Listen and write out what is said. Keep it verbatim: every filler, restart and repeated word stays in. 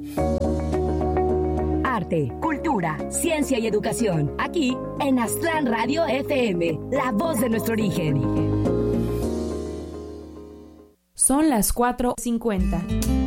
Arte, cultura, ciencia y educación. Aquí en Aztlán Radio F M, la voz de nuestro origen. Son las cuatro cincuenta.